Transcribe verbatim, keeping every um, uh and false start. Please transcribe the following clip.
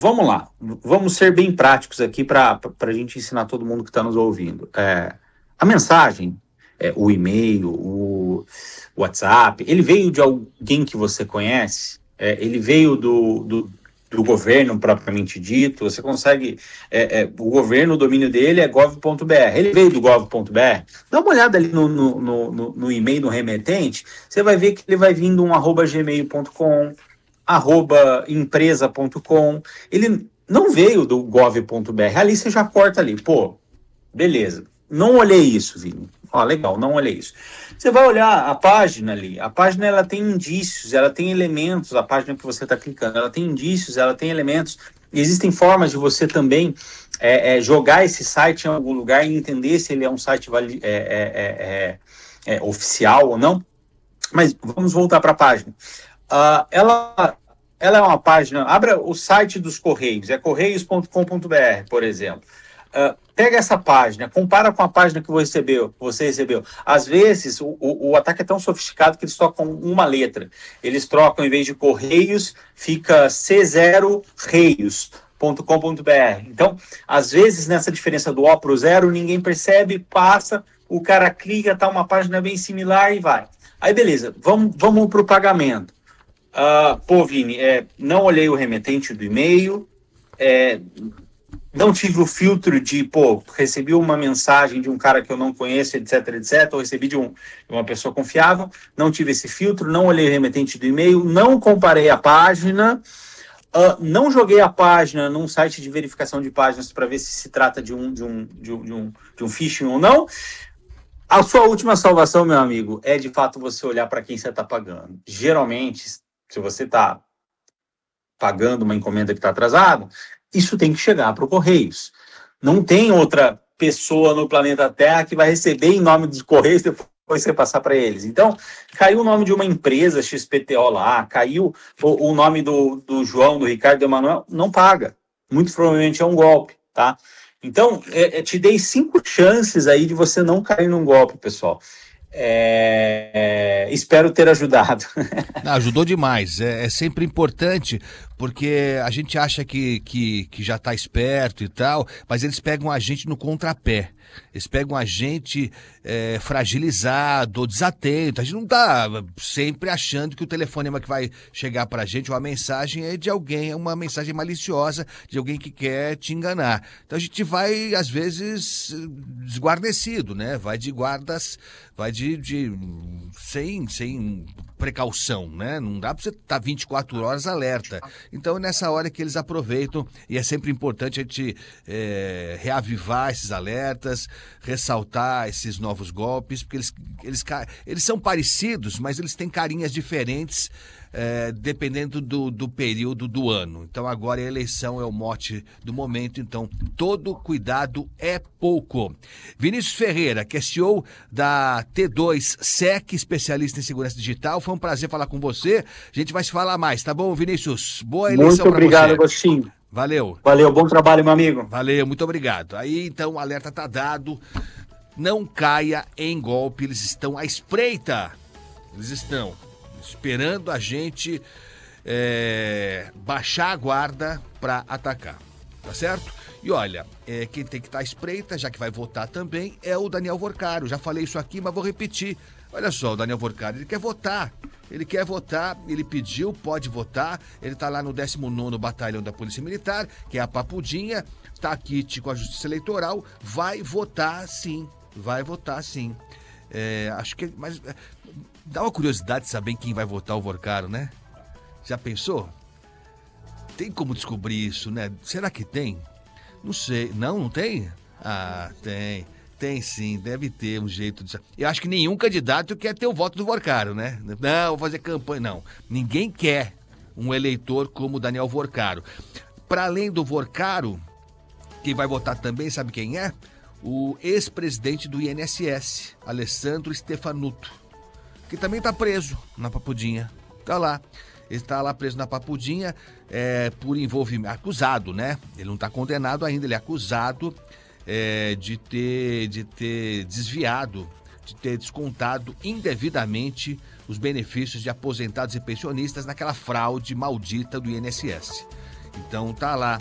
vamos lá, vamos ser bem práticos aqui para a gente ensinar todo mundo que está nos ouvindo. É, a mensagem, é, o e-mail, o WhatsApp, ele veio de alguém que você conhece? É, ele veio do, do, do governo propriamente dito? Você consegue... É, é, o governo, o domínio dele é gov ponto br. Ele veio do gov ponto br? Dá uma olhada ali no, no, no, no, no e-mail, no remetente, você vai ver que ele vai vir de um arroba gmail ponto com, arroba empresa ponto com, ele não veio do gov ponto br, ali você já corta ali, pô, beleza, não olhei isso, Vini, ó, legal, não olhei isso. Você vai olhar a página ali, a página ela tem indícios, ela tem elementos, a página que você está clicando, ela tem indícios, ela tem elementos, e existem formas de você também é, é, jogar esse site em algum lugar e entender se ele é um site vali- é, é, é, é, oficial ou não, mas vamos voltar para a página. Uh, ela, ela é uma página, abra o site dos Correios, é correios ponto com ponto br, por exemplo. Uh, pega essa página, compara com a página que você recebeu. Você recebeu. Às vezes, o, o, o ataque é tão sofisticado que eles trocam uma letra. Eles trocam, em vez de Correios, fica c zero reios ponto com ponto br. Então, às vezes, nessa diferença do O para o zero, ninguém percebe, passa, o cara clica, tá uma página bem similar e vai. Aí, beleza, vamos, vamos para o pagamento. Uh, pô, Vini, é, não olhei o remetente do e-mail, é, não tive o filtro de, pô, recebi uma mensagem de um cara que eu não conheço, etc, etc, ou recebi de, um, de uma pessoa confiável, não tive esse filtro, não olhei o remetente do e-mail, não comparei a página, uh, não joguei a página num site de verificação de páginas para ver se se trata de um, de, um, de, um, de, um, de um phishing ou não. A sua última salvação, meu amigo, é de fato você olhar para quem você está pagando. Geralmente, se você está pagando uma encomenda que está atrasada, isso tem que chegar para o Correios. Não tem outra pessoa no planeta Terra que vai receber em nome dos Correios depois você passar para eles. Então, caiu o nome de uma empresa X P T O lá, caiu o, o nome do, do João, do Ricardo, do Emanuel, não paga. Muito provavelmente é um golpe, tá? Então, é, é, te dei cinco chances aí de você não cair num golpe, pessoal. É, é, espero ter ajudado. Não, ajudou demais. É, é sempre importante, porque a gente acha que, que, que já está esperto e tal, mas eles pegam a gente no contrapé. Eles pegam a gente é, fragilizado, desatento. A gente não está sempre achando que o telefonema que vai chegar para a gente, ou a mensagem é de alguém, é uma mensagem maliciosa, de alguém que quer te enganar. Então a gente vai, às vezes, desguarnecido, né? Vai de guardas, vai de, de sem, sem precaução, né? Não dá para você estar vinte e quatro horas alerta. Então, nessa hora que eles aproveitam, e é sempre importante a gente é, reavivar esses alertas, ressaltar esses novos golpes, porque eles, eles, eles são parecidos, mas eles têm carinhas diferentes, é, dependendo do, do período do ano. Então, agora a eleição é o mote do momento, então todo cuidado é pouco. Vinícius Ferreira, que é C E O da T dois S E C, especialista em segurança digital, foi um prazer falar com você. A gente vai se falar mais, tá bom, Vinícius? Boa eleição para você. Muito obrigado, Agostinho. Valeu. Valeu, bom trabalho, meu amigo. Valeu, muito obrigado. Aí, então, o alerta tá dado. Não caia em golpe, eles estão à espreita. Eles estão esperando a gente é, baixar a guarda para atacar, tá certo? E olha, é, quem tem que estar à espreita, já que vai votar também, é o Daniel Vorcaro. Já falei isso aqui, mas vou repetir. Olha só, o Daniel Vorcaro, ele quer votar. Ele quer votar, ele pediu, pode votar. Ele está lá no décimo nono Batalhão da Polícia Militar, que é a Papudinha, está aqui com a Justiça Eleitoral, vai votar sim, vai votar sim. É, acho que, mas é, dá uma curiosidade de saber quem vai votar o Vorcaro, né? Já pensou? Tem como descobrir isso, né? Será que tem? Não sei. Não, não tem? Ah, tem. Tem sim, deve ter um jeito de... Eu acho que nenhum candidato quer ter o voto do Vorcaro, né? Não, vou fazer campanha. Não, ninguém quer um eleitor como o Daniel Vorcaro. Para além do Vorcaro, quem vai votar também, sabe quem é? O ex-presidente do I N S S, Alessandro Stefanuto, que também está preso na Papudinha. Está lá. Ele está lá preso na Papudinha é, por envolvimento... Acusado, né? Ele não está condenado ainda, ele é acusado... É, de, ter, de ter desviado, de ter descontado indevidamente os benefícios de aposentados e pensionistas naquela fraude maldita do I N S S. Então tá lá.